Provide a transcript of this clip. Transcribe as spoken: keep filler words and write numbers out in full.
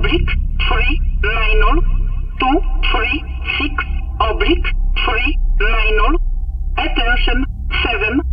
oblique three nine two three six oblique three nine. Attention seven